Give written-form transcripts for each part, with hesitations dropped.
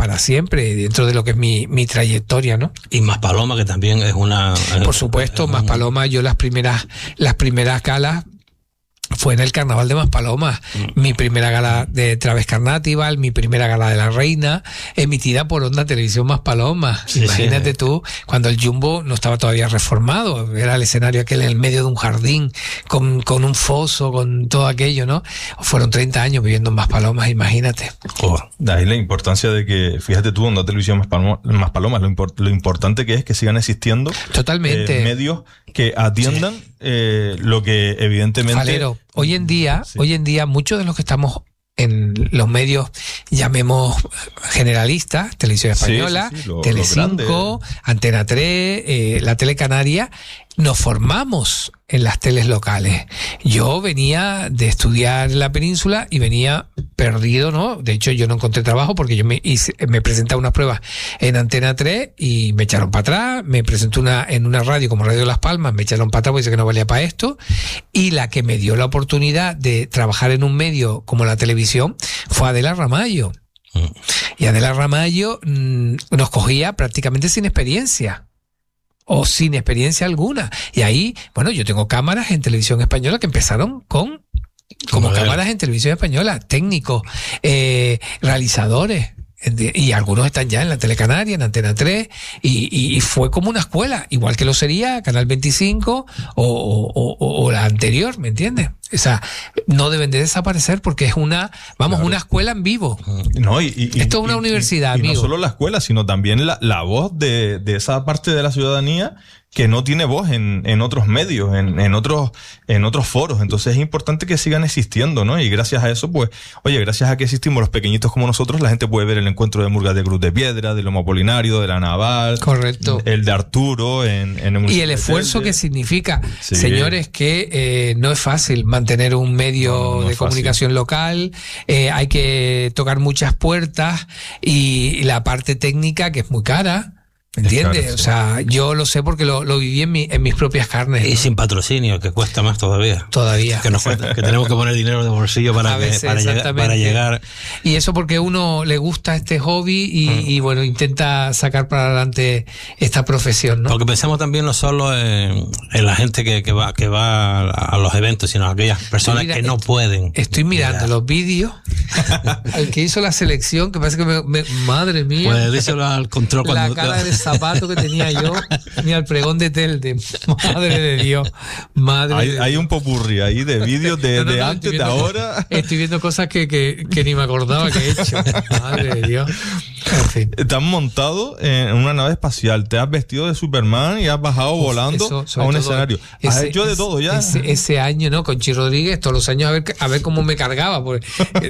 para siempre, dentro de lo que es mi trayectoria, ¿no? Y Maspalomas, que también es una... Por supuesto, Maspalomas, yo las primeras galas fue en el Carnaval de Maspalomas. Mi primera gala de Traves Carnatival, mi primera gala de la Reina, emitida por Onda Televisión Maspalomas. Sí, imagínate tú, cuando el Jumbo no estaba todavía reformado, era el escenario aquel en el medio de un jardín, con un foso, con todo aquello, ¿no? Fueron 30 años viviendo en Maspalomas, imagínate. De ahí la importancia de que, fíjate tú, Onda Televisión Maspalomas, lo importante que es que sigan existiendo totalmente medios que atiendan lo que evidentemente... Valero, hoy en día, muchos de los que estamos en los medios, llamemos generalistas, Televisión Española, Telecinco, Antena 3, la Tele Canaria, nos formamos en las teles locales. Yo venía de estudiar en la península y venía perdido, ¿no? De hecho, yo no encontré trabajo porque yo me presenté a unas pruebas en Antena 3 y me echaron para atrás. Me presenté en una radio como Radio Las Palmas, me echaron para atrás porque dice que no valía para esto. Y la que me dio la oportunidad de trabajar en un medio como la televisión fue Adela Ramallo. Y Adela Ramallo nos cogía prácticamente sin experiencia. O sin experiencia alguna. Y ahí, bueno, yo tengo cámaras en Televisión Española que empezaron como cámaras en Televisión Española, técnicos, realizadores, y algunos están ya en la Tele Canaria, en Antena 3, y fue como una escuela, igual que lo sería Canal 25 o la anterior, ¿me entiendes? O sea, no deben de desaparecer porque es una escuela en vivo. No, esto es una universidad, amigo. Y no solo la escuela, sino también la voz de esa parte de la ciudadanía que no tiene voz en otros medios, en otros foros. Entonces es importante que sigan existiendo, ¿no? Y gracias a eso, pues, oye, gracias a que existimos los pequeñitos como nosotros, la gente puede ver el encuentro de Murgas de Cruz de Piedra, de Lomo Apolinario, de la Naval. Correcto. El de Arturo en el y el esfuerzo que significa, señores, que no es fácil mantener un medio de comunicación local, hay que tocar muchas puertas y la parte técnica que es muy cara. ¿Me entiendes? Claro, sí. O sea, yo lo sé porque lo viví en mis propias carnes. Y sin patrocinio, que cuesta más todavía. Que tenemos que poner dinero de bolsillo para llegar. Y eso porque uno le gusta este hobby y bueno, intenta sacar para adelante esta profesión, ¿no? Porque pensamos también no solo en la gente que va a los eventos, sino a aquellas personas que no pueden. Estoy mirando los vídeos al que hizo la selección, que parece que madre mía. Pues díselo al control cuando... La cara de zapato que tenía yo, ni al pregón de Telde. Madre de Dios. Hay un popurrí ahí de vídeos de antes, de ahora. Estoy viendo cosas que ni me acordaba que he hecho. Madre de Dios. En fin. Te has montado en una nave espacial, te has vestido de Superman y has bajado volando a un escenario. Has hecho de todo ya. Ese año, ¿no? Con Chi Rodríguez, todos los años a ver cómo me cargaba. Porque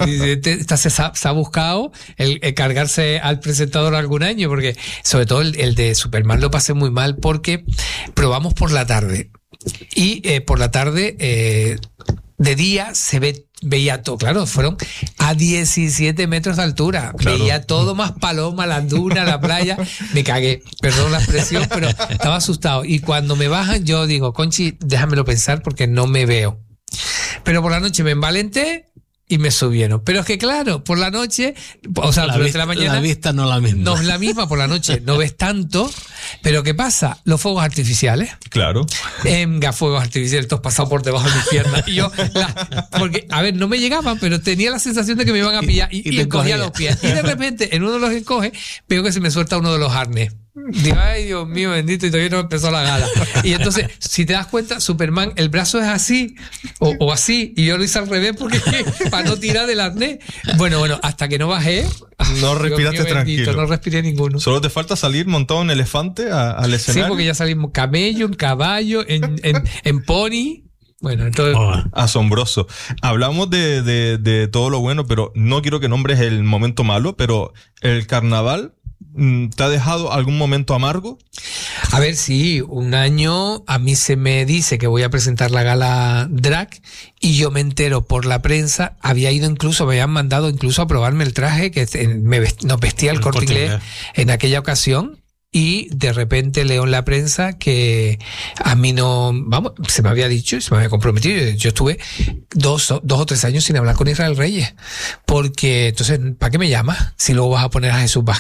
se ha buscado el cargarse al presentador algún año, porque sobre todo el de Superman lo pasé muy mal porque probamos por la tarde y por la tarde de día veía todo, claro, fueron a 17 metros de altura, claro. Veía todo, más paloma, la duna, la playa, me cagué, perdón la expresión, pero estaba asustado, y cuando me bajan yo digo, Conchi, déjamelo pensar porque no me veo, pero por la noche me envalenté y me subieron. Pero es que claro, por la noche, o sea, durante la mañana... La vista no es la misma. No es la misma, por la noche no ves tanto, pero ¿qué pasa? Los fuegos artificiales. Claro. Fuegos artificiales, todos pasados por debajo de mis piernas. Y yo, porque, a ver, no me llegaban, pero tenía la sensación de que me iban a pillar y encogía los pies. Y de repente, en uno de los encoges, veo que se me suelta uno de los arnés. Digo, ay, Dios mío, bendito, y todavía no empezó la gala. Y entonces, si te das cuenta, Superman, el brazo es así, o así, y yo lo hice al revés porque para no tirar del arnés. Bueno, hasta que no bajé, no respiraste tranquilo. No respiré ninguno. Solo te falta salir montado en elefante al escenario. Sí, porque ya salimos camello, en caballo, en pony. Bueno, entonces... Asombroso. Hablamos de todo lo bueno, pero no quiero que nombres el momento malo, pero el carnaval, ¿te ha dejado algún momento amargo? A ver, sí, un año a mí se me dice que voy a presentar la gala drag y yo me entero por la prensa, me habían mandado incluso a probarme el traje que nos vestía el Corte Inglés en aquella ocasión. Y de repente leo en la prensa que a mí se me había dicho, se me había comprometido. Yo estuve 2 o 3 años sin hablar con Israel Reyes. Porque, entonces, ¿para qué me llamas? Si luego vas a poner a Jesús Vázquez.